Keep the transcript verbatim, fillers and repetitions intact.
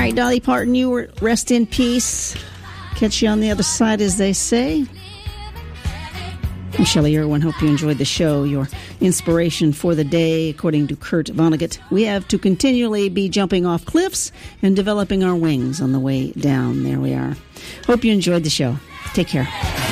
right, Dolly Parton, you rest in peace. Catch you on the other side, as they say. I'm Shelley Irwin. Hope you enjoyed the show. Your inspiration for the day, according to Kurt Vonnegut, we have to continually be jumping off cliffs and developing our wings on the way down. There we are. Hope you enjoyed the show. Take care.